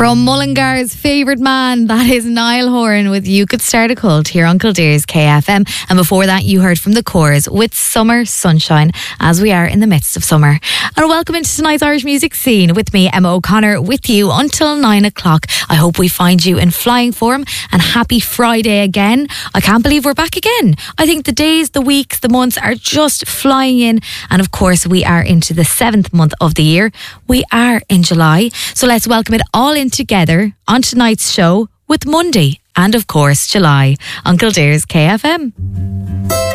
From Mullingar's favourite man, that is Niall Horan with You Could Start a Cult here on Kildare's KFM. And before that, you heard from the Corrs with Summer Sunshine, as we are in the midst of summer. And welcome into tonight's Irish music scene with me, Emma O'Connor, with you until 9 o'clock. I hope we find you in flying form, and happy Friday again. I can't believe we're back again. I think the days, the weeks, the months are just flying in. And of course, we are into the 7th month of the year. We are in July. So let's welcome it all in together on tonight's show with Monday and of course July on Kildare's KFM.